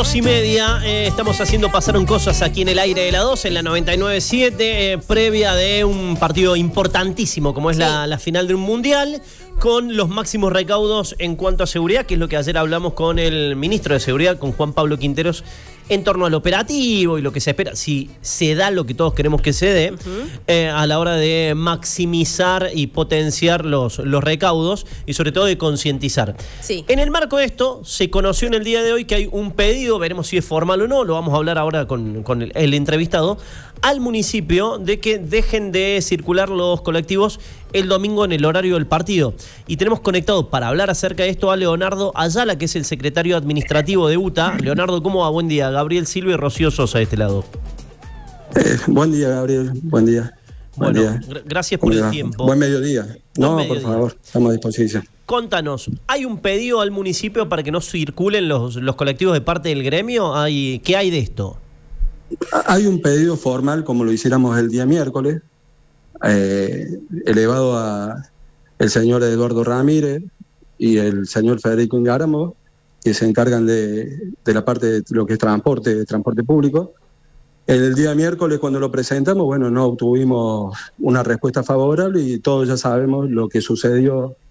2:30, estamos haciendo Pasaron Cosas aquí en el aire de la 2, en la 99.7, previa de un partido importantísimo como es la final de un mundial, con los máximos recaudos en cuanto a seguridad, que es lo que ayer hablamos con el ministro de Seguridad, con Juan Pablo Quinteros, en torno al operativo y lo que se espera, si se da lo que todos queremos que se dé, a la hora de maximizar y potenciar los recaudos y sobre todo de concientizar. Sí. En el marco de esto, se conoció en el día de hoy que hay un pedido, veremos si es formal o no, lo vamos a hablar ahora con el entrevistado, al municipio de que dejen de circular los colectivos el domingo en el horario del partido. Y tenemos conectado para hablar acerca de esto a Leonardo Ayala, que es el secretario administrativo de UTA. Leonardo, ¿cómo va? Buen día. Gabriel Silva y Rocío Sosa de este lado. Buen día, Gabriel. Buen día. Bueno, gracias por el tiempo. Buen mediodía. Por favor, estamos a disposición. Contanos, ¿hay un pedido al municipio para que no circulen los colectivos de parte del gremio? ¿Qué hay de esto? Hay un pedido formal, como lo hiciéramos el día miércoles, elevado a el señor Eduardo Ramírez y el señor Federico Ingáramo, que se encargan de la parte de lo que es transporte público. El día miércoles, cuando lo presentamos, no obtuvimos una respuesta favorable y todos ya sabemos lo que sucedió